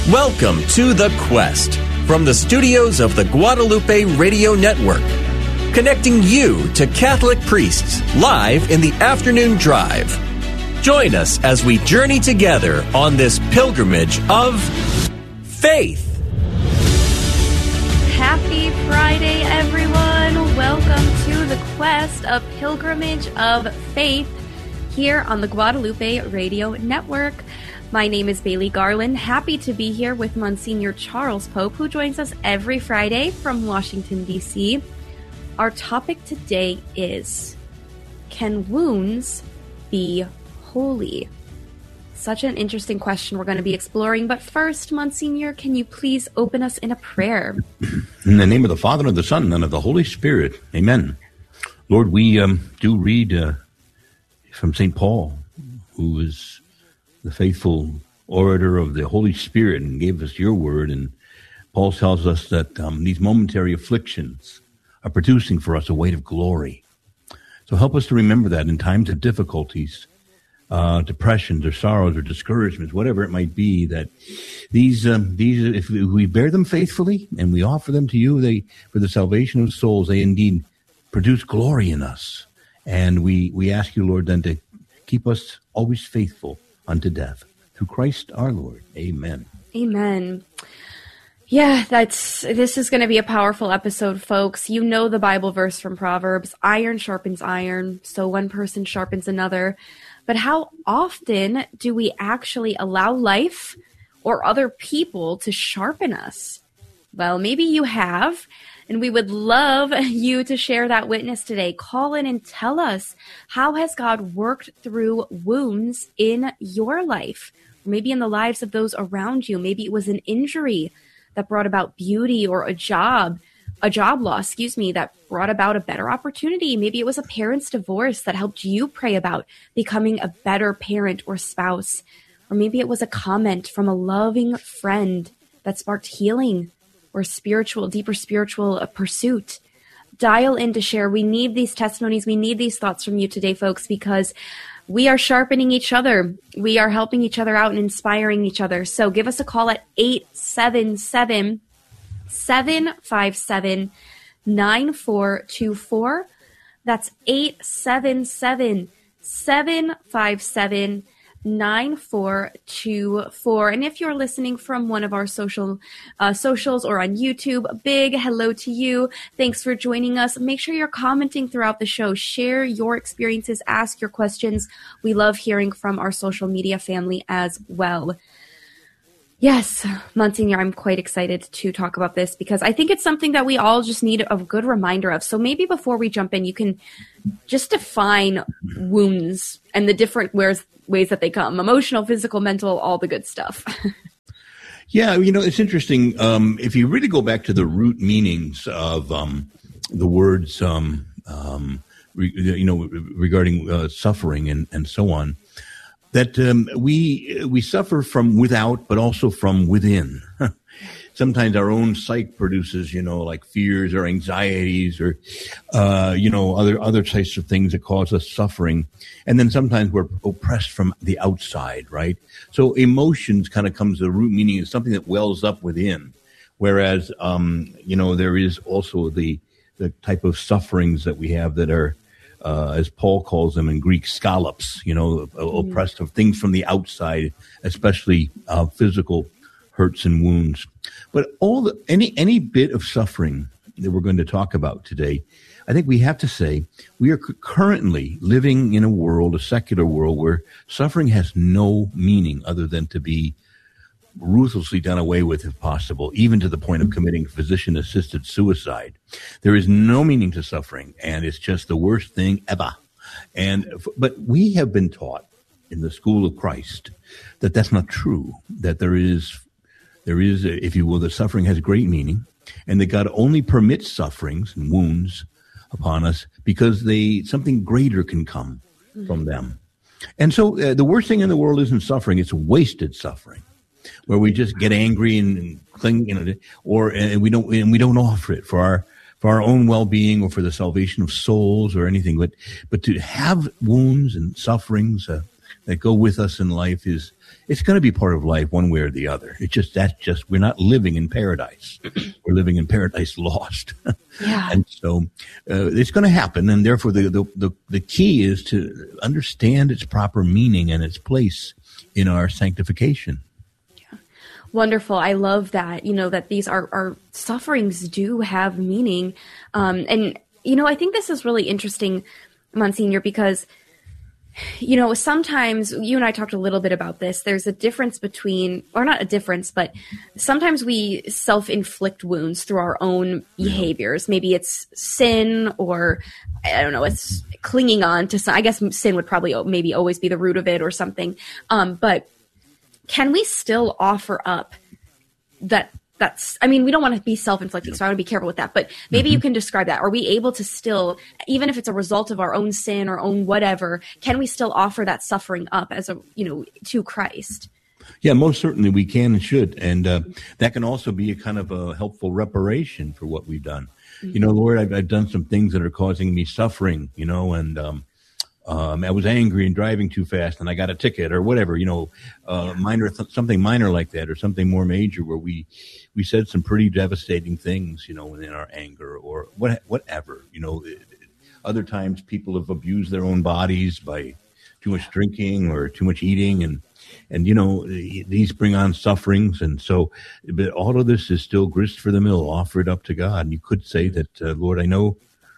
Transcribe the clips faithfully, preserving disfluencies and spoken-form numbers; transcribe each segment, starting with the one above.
Welcome to The Quest from the studios of the Guadalupe Radio Network, connecting you to Catholic priests live in the afternoon drive. Join us as we journey together on this pilgrimage of faith. Happy Friday, everyone. Welcome to The Quest, a pilgrimage of faith here on the Guadalupe Radio Network. My name is Bailey Garland. Happy to be here with Monsignor Charles Pope, who joins us every Friday from Washington, D C Our topic today is, can wounds be holy? Such an interesting question we're going to be exploring. But first, Monsignor, can you please open us in a prayer? In the name of the Father, and of the Son, and of the Holy Spirit. Amen. Lord, we um, do read uh, from Saint Paul, who is the faithful orator of the Holy Spirit and gave us your word. And Paul tells us that um, these momentary afflictions are producing for us a weight of glory. So help us to remember that in times of difficulties, uh, depressions or sorrows or discouragements, whatever it might be, that these, um, these, if we bear them faithfully and we offer them to you, they, for the salvation of souls, they indeed produce glory in us. And we, we ask you, Lord, then to keep us always faithful unto death. Through Christ our Lord. Amen. Amen. Yeah, that's this is going to be a powerful episode, folks. You know the Bible verse from Proverbs, iron sharpens iron, so one person sharpens another. But how often do we actually allow life or other people to sharpen us? Well, maybe you have, and we would love you to share that witness today. Call in and tell us, how has God worked through wounds in your life? Or maybe in the lives of those around you. Maybe it was an injury that brought about beauty, or a job, a job loss, excuse me, that brought about a better opportunity. Maybe it was a parent's divorce that helped you pray about becoming a better parent or spouse. Or maybe it was a comment from a loving friend that sparked healing or spiritual, deeper spiritual uh, pursuit. Dial in to share. We need these testimonies. We need these thoughts from you today, folks, because we are sharpening each other. We are helping each other out and inspiring each other. So give us a call at eight seven seven, seven five seven, nine four two four. That's eight seven seven, seven five seven, nine four two four. And if you're listening from one of our social uh, socials or on YouTube, a big hello to you. Thanks for joining us. Make sure you're commenting throughout the show. Share your experiences. Ask your questions. We love hearing from our social media family as well. Yes, Monsignor, I'm quite excited to talk about this because I think it's something that we all just need a good reminder of. So maybe before we jump in, you can just define wounds and the different ways, ways that they come: emotional, physical, mental, all the good stuff. Yeah, you know, it's interesting. Um, if you really go back to the root meanings of um, the words, um, um, re, you know, regarding uh, suffering and, and so on, that um, we we suffer from without, but also from within. Sometimes our own psyche produces, you know, like fears or anxieties or, uh, you know, other other types of things that cause us suffering. And then sometimes we're oppressed from the outside, right? So emotions kind of comes, the root meaning is something that wells up within. Whereas, um, you know, there is also the the type of sufferings that we have that are, Uh, as Paul calls them in Greek, scallops, you know, mm. oppressed of things from the outside, especially uh, physical hurts and wounds. But all the, any any bit of suffering that we're going to talk about today, I think we have to say we are c- currently living in a world, a secular world, where suffering has no meaning other than to be ruthlessly done away with if possible, even to the point of committing physician-assisted suicide. There is no meaning to suffering, and it's just the worst thing ever. And but we have been taught in the school of Christ that that's not true, that there is, there is, if you will, that suffering has great meaning, and that God only permits sufferings and wounds upon us because they something greater can come mm-hmm. from them. And so uh, the worst thing in the world isn't suffering, it's wasted suffering, where we just get angry and, and cling, you know, or and we don't and we don't offer it for our for our own well-being or for the salvation of souls or anything. But but to have wounds and sufferings, uh, that go with us in life is, it's going to be part of life one way or the other. It's just, that's just, we're not living in paradise. We're living in paradise lost. Yeah. And so uh, it's going to happen. And therefore the, the, the, the key is to understand its proper meaning and its place in our sanctification. Wonderful. I love that, you know, that these are, our sufferings do have meaning. Um, and, you know, I think this is really interesting, Monsignor, because, you know, sometimes you and I talked a little bit about this. There's a difference between, or not a difference, but sometimes we self-inflict wounds through our own behaviors. Maybe it's sin, or I don't know, it's clinging on to some, I guess sin would probably maybe always be the root of it or something. Um, but can we still offer up that? That's, I mean, we don't want to be self-inflicting, so I want to be careful with that. But maybe mm-hmm. you can describe that. Are we able to still, even if it's a result of our own sin or own whatever, can we still offer that suffering up as a, you know, to Christ? Yeah, most certainly we can and should. And uh, that can also be a kind of a helpful reparation for what we've done. Mm-hmm. You know, Lord, I've, I've done some things that are causing me suffering, you know, and um, um, I was angry and driving too fast and I got a ticket or whatever, you know, uh, yeah. minor, th- something minor like that, or something more major where we, we said some pretty devastating things, you know, in our anger or what, whatever, you know. It, it, other times people have abused their own bodies by too much drinking or too much eating. And, and, you know, these bring on sufferings. And so, but all of this is still grist for the mill, offer it up to God. And you could say that, uh, Lord, I know,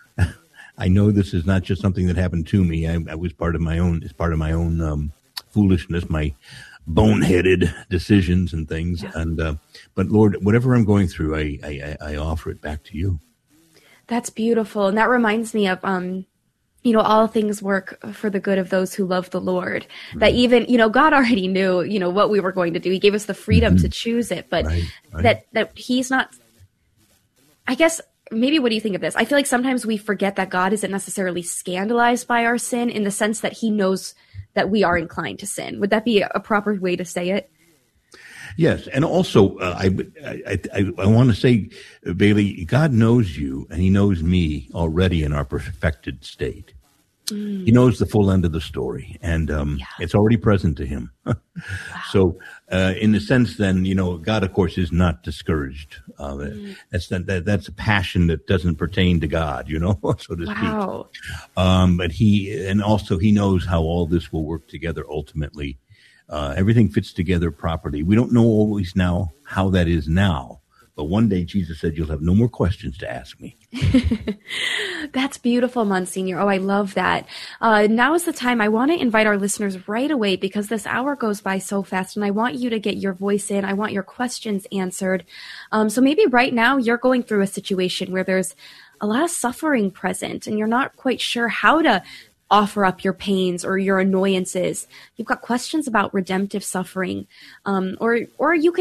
I know this is not just something that happened to me. I, I was part of my own, it's part of my own um, foolishness, my boneheaded decisions and things. Yeah. And, uh, but Lord, whatever I'm going through, I, I, I offer it back to you. That's beautiful. And that reminds me of, um, you know, all things work for the good of those who love the Lord. Mm-hmm. That even, you know, God already knew, you know, what we were going to do. He gave us the freedom mm-hmm. to choose it, but right, right. that, that he's not, I guess, maybe what do you think of this? I feel like sometimes we forget that God isn't necessarily scandalized by our sin in the sense that he knows that we are inclined to sin. Would that be a proper way to say it? Yes. And also, uh, I, I, I, I want to say, Bailey, God knows you and he knows me already in our perfected state. Mm. He knows the full end of the story, and um, yeah. it's already present to him. Wow. So, uh, in the sense, then, you know, God, of course, is not discouraged. Uh, mm. That's that, that's a passion that doesn't pertain to God, you know, so to wow. speak. Um, but he, and also he knows how all this will work together ultimately. Uh, everything fits together properly. We don't know always now how that is now. But one day Jesus said, you'll have no more questions to ask me. That's beautiful, Monsignor. Oh, I love that. Uh, now is the time. I want to invite our listeners right away because this hour goes by so fast and I want you to get your voice in. I want your questions answered. Um, so maybe right now you're going through a situation where there's a lot of suffering present and you're not quite sure how to offer up your pains or your annoyances. You've got questions about redemptive suffering, um, or or you can